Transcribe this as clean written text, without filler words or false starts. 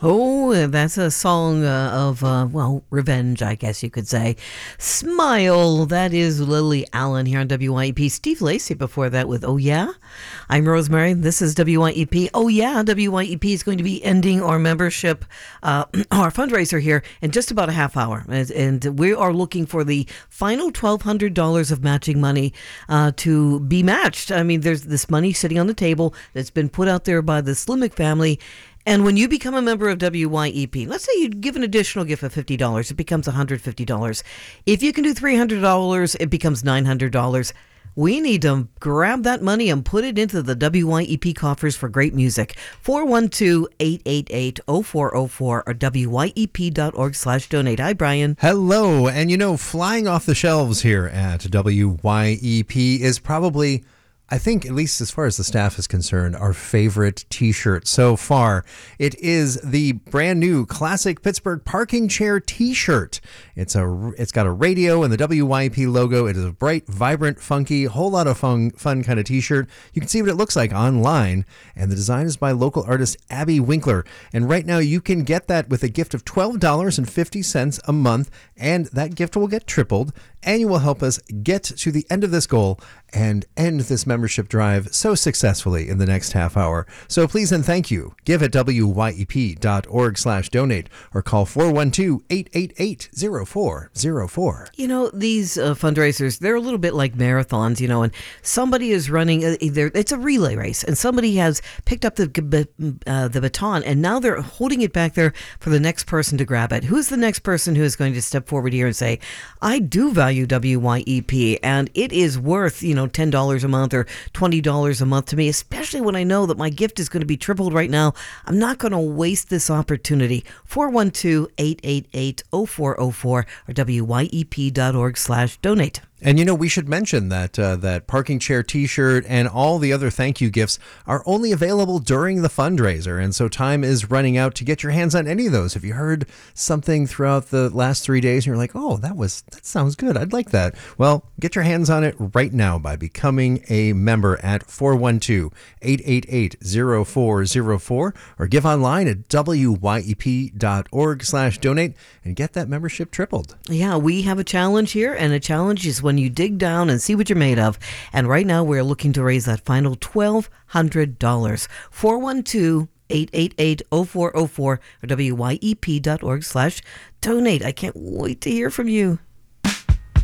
Oh, that's a song of, revenge, I guess you could say. Smile, that is Lily Allen here on WYEP. Steve Lacey before that with Oh Yeah. I'm Rosemary. This is WYEP. Oh Yeah, WYEP is going to be ending our membership, our fundraiser here in just about a half hour. And we are looking for the final $1,200 of matching money to be matched. I mean, there's this money sitting on the table that's been put out there by the Slimek family. And when you become a member of WYEP, let's say you give an additional gift of $50, it becomes $150. If you can do $300, it becomes $900. We need to grab that money and put it into the WYEP coffers for great music. 412-888-0404 or WYEP.org/donate. Hi, Brian. Hello. And flying off the shelves here at WYEP is probably, I think, at least as far as the staff is concerned, our favorite t-shirt so far. It is the brand new classic Pittsburgh parking chair t-shirt. It's got a radio and the WYEP logo. It is a bright, vibrant, funky, whole lot of fun kind of t-shirt. You can see what it looks like online, and the design is by local artist Abby Winkler. And right now you can get that with a gift of $12.50 a month, and that gift will get tripled, and you will help us get to the end of this goal and end this membership drive so successfully in the next half hour. So please and thank you. Give at WYEP.org/donate or call 412-888-0404. These fundraisers, they're a little bit like marathons, and somebody is running, it's a relay race, and somebody has picked up the baton, and now they're holding it back there for the next person to grab it. Who's the next person who is going to step forward here and say, I do value WYEP, and it is worth, $10 a month or $20 a month to me, especially when I know that my gift is going to be tripled right now. I'm not going to waste this opportunity. 412-888-0404 or WYEP.org/donate. And we should mention that that parking chair t-shirt and all the other thank you gifts are only available during the fundraiser. And so time is running out to get your hands on any of those. If you heard something throughout the last 3 days and you're like, oh, that sounds good, I'd like that. Well, get your hands on it right now by becoming a member at 412-888-0404 or give online at WYEP.org/donate and get that membership tripled. Yeah, we have a challenge here, and a challenge is when you dig down and see what you're made of. And right now we're looking to raise that final $1,200. 412-888-0404 or WYEP.org/donate. I can't wait to hear from you.